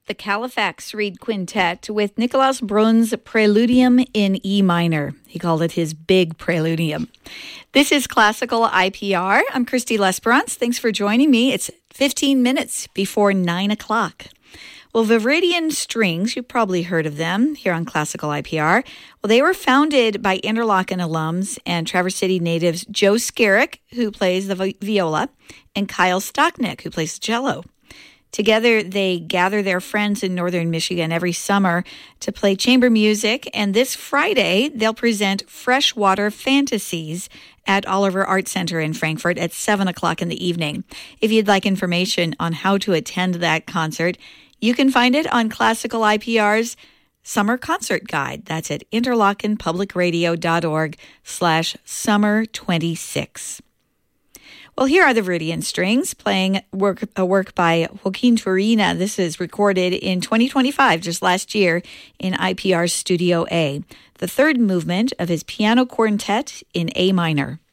the Califax Reed Quintet with Nikolaus Brunn's Preludium in E minor. He called it his big preludium. This is Classical IPR. I'm Christy Lesperance. Thanks for joining me. It's 15 minutes before 9 o'clock. Well, Viridian Strings, you've probably heard of them here on Classical IPR. Well, they were founded by Interlaken alums and Traverse City natives Joe Skerrick, who plays the viola, and Kyle Stocknick, who plays the cello. Together, they gather their friends in northern Michigan every summer to play chamber music, and this Friday, they'll present Freshwater Fantasies at Oliver Art Center in Frankfurt at 7 o'clock in the evening. If you'd like information on how to attend that concert, you can find it on Classical IPR's Summer Concert Guide. That's at interlakenpublicradio.org/summer26. Well, here are the Viridian Strings playing a work by Joaquin Turina. This is recorded in 2025, just last year, in IPR Studio A, the third movement of his piano quartet in A minor.